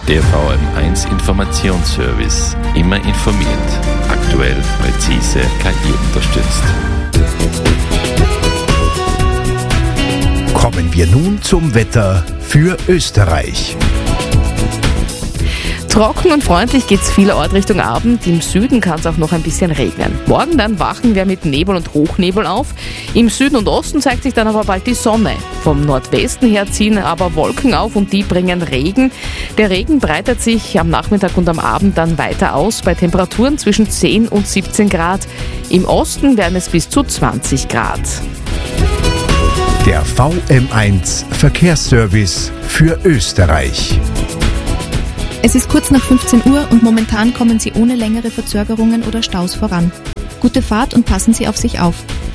Der VM1 Informationsservice. Immer informiert. Aktuell, präzise, KI unterstützt. Kommen wir nun zum Wetter für Österreich. Trocken und freundlich geht's vielerorts Richtung Abend. Im Süden kann es auch noch ein bisschen regnen. Morgen dann wachen wir mit Nebel und Hochnebel auf. Im Süden und Osten zeigt sich dann aber bald die Sonne. Vom Nordwesten her ziehen aber Wolken auf und die bringen Regen. Der Regen breitet sich am Nachmittag und am Abend dann weiter aus bei Temperaturen zwischen 10 und 17 Grad. Im Osten werden es bis zu 20 Grad. Der VM1 Verkehrsservice für Österreich. Es ist kurz nach 15 Uhr und momentan kommen Sie ohne längere Verzögerungen oder Staus voran. Gute Fahrt und passen Sie auf sich auf.